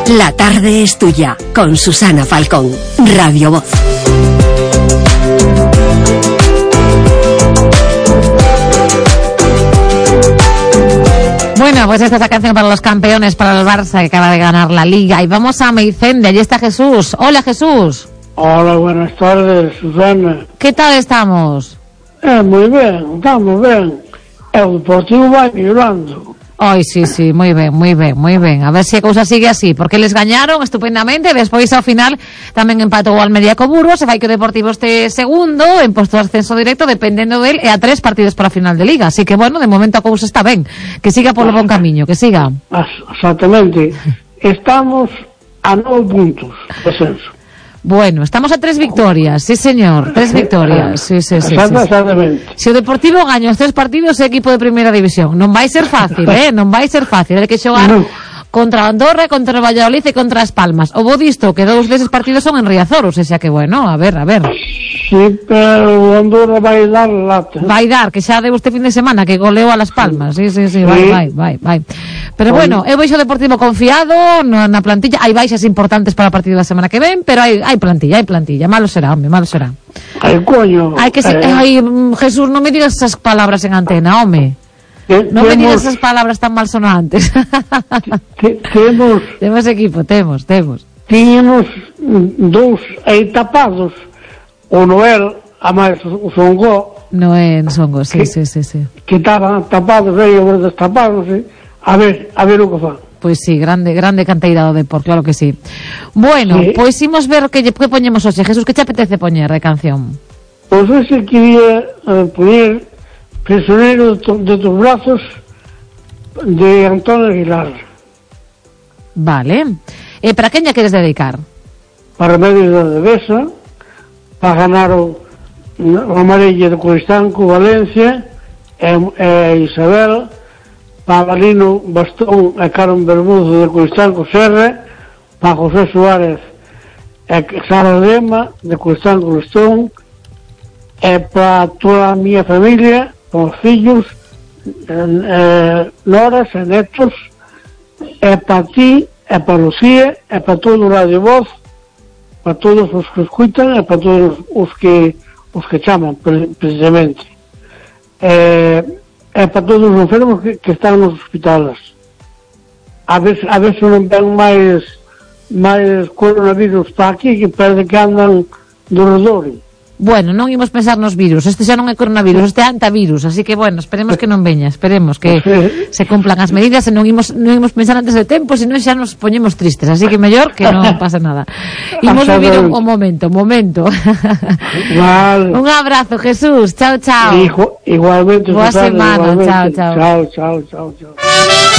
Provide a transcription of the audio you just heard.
La tarde es tuya, con Susana Falcón, Radio Voz. Bueno, pues esta es la canción para los campeones, para el Barça, que acaba de ganar la Liga. Y vamos a Meicende, allí está Jesús. Hola, Jesús. Hola, buenas tardes, Susana. ¿Qué tal estamos? Muy ben, estamos ben. O Deportivo vai mellorando. Ai, sí, moi ben. A ver se a cousa sigue así, porque les gañaron estupendamente, despois ao final tamén empatou o Almería co Burgos, e vai que o Deportivo este segundo, en posto de ascenso directo, dependendo del, e a 3 partidos para a final de Liga. Así que, bueno, de momento a cousa está ben. Que siga polo bon camiño, que siga. Exactamente. Estamos a 9 puntos de ascenso. Bueno, estamos a 3 victorias, sí señor, 3 victorias, sí. Exactamente. Se o Deportivo gaña os 3 partidos é equipo de primeira división, non vai ser fácil, non vai ser fácil, hai que xogar contra Andorra, contra Valladolid e contra As Palmas. O bo disto que 2 deses partidos son en Riazor, o sea que bueno, a ver. Sí, pero Andorra vai dar lata. Vai dar, que xa deu este fin de semana, que goleou a Las Palmas, sí, vai. Pero bueno, eu veixo o Deportivo confiado na plantilla, hai baixas importantes para o partido da semana que ven, pero hai plantilla, malo será, home, malo será. Ai, coño. Hai que ser, Jesús, non me digas esas palabras en antena, home. Non me digas esas palabras tan malsonantes. Temos equipo, temos. Tiñemos 2 aí tapados. O Noel, a máis o Songo. Noel, Songo, sí. Que estaban tapados aí, os destapados, a ver o que fan. Pois sí, grande canteira do Depor, claro que sí. Bueno, sí. Pois imos ver que poñemos hoxe. Jesús, que te apetece poñer de canción? Pois hoxe quería poñer Prisionero de tus brazos, de Antonio Aguilar. Vale. Para quen lle queres dedicar? Para Medios da Devesa, para ganar o Amarilla de Coristanco, Valencia, e Isabel, para Valino Bastón e Carmen Bermudo de Coristanco, Serra, para José Suárez e Sara Lema de Coristanco, Bastón, e para toda a miña familia, con os fillos, noras e netos, e para ti, e para Lucía, e para todo o Radio Voz, para todos os que escutan, e para todos os que chaman, precisamente. E para todos os enfermos que están nos hospitales. A ver se non ven máis coronavirus para aquí, que parece que andan do redor. Bueno, non imos pensar nos virus, este xa non é coronavirus, este é antivirus, así que bueno, esperemos que non veña, esperemos que se cumplan as medidas e non imos pensar antes de tempo, senón xa nos poñemos tristes, así que mellor que non pase nada. Imos vivir un momento. Vale. Un abrazo, Jesús, chao. Igualmente. Boa semana, chao. Chao.